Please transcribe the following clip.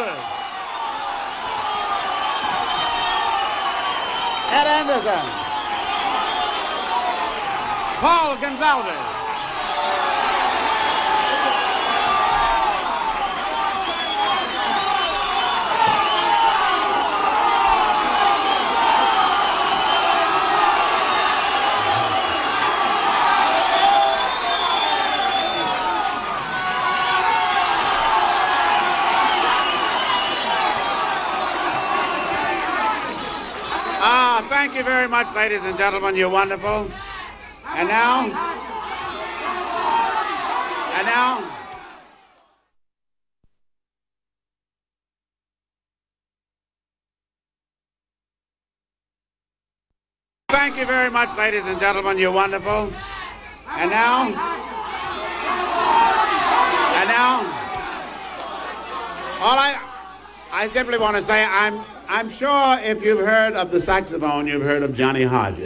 Gonzalez. Ed Anderson. Paul Gonzalez. Thank you very much, ladies and gentlemen. You're wonderful. And now, thank you very much, ladies and gentlemen. You're wonderful. And now, all I simply want to say, I'm sure if you've heard of the saxophone, you've heard of Johnny Hodges.